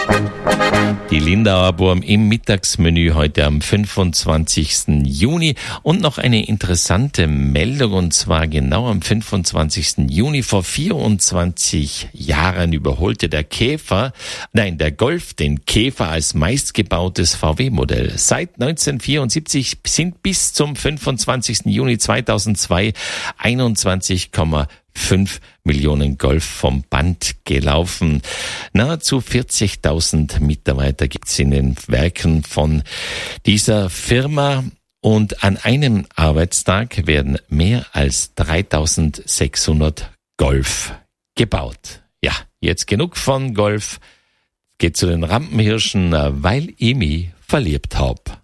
Die Lindauer Burm im Mittagsmenü heute am 25. Juni. Und noch eine interessante Meldung, und zwar genau am 25. Juni vor 24 Jahren überholte der Golf den Käfer als meistgebautes VW-Modell. Seit 1974 sind bis zum 25. Juni 2002 21,5 Millionen Golf vom Band gelaufen. Nahezu 40.000 Mitarbeiter gibt's in den Werken von dieser Firma. Und an einem Arbeitstag werden mehr als 3.600 Golf gebaut. Ja, jetzt genug von Golf. Geht zu den Rampenhirschen, weil ich mich verliebt hab.